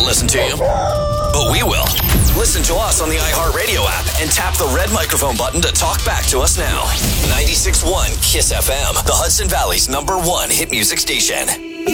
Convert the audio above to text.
won't listen to you, but we will. Listen to us on the iHeartRadio app and tap the red microphone button to talk back to us now. 96.1 KISS FM, the Hudson Valley's #1 hit music station.